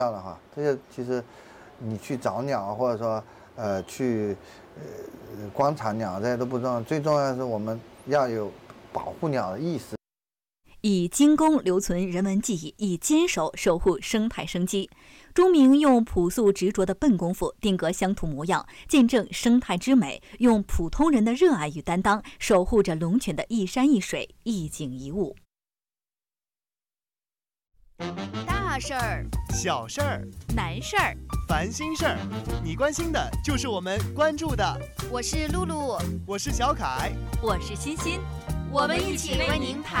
要的哈。这些其实你去找鸟，或者说去观察鸟，这些都不重要，最重要的是我们要有保护鸟的意识。 以精工留存人文记忆，以坚守守护生态生机。钟鸣用朴素执着的笨功夫定格乡土模样，见证生态之美，用普通人的热爱与担当，守护着龙泉的一山一水、一景一物。 大事儿、 小事儿、 难事儿、 烦心事儿，你关心的就是我们关注的。 我是露露， 我是小凯， 我是欣欣， 我们一起为您排